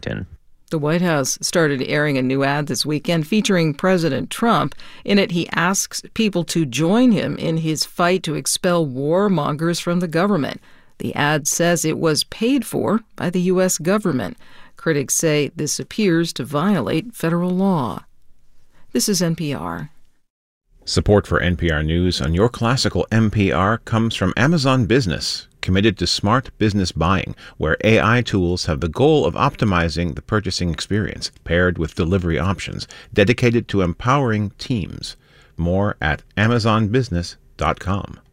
Washington. The White House started airing a new ad this weekend featuring President Trump. In it, he asks people to join him in his fight to expel warmongers from the government. The ad says it was paid for by the U.S. government. Critics say this appears to violate federal law. This is NPR. Support for NPR News on your classical NPR comes from Amazon Business, committed to smart business buying, where AI tools have the goal of optimizing the purchasing experience, paired with delivery options, dedicated to empowering teams. More at amazonbusiness.com.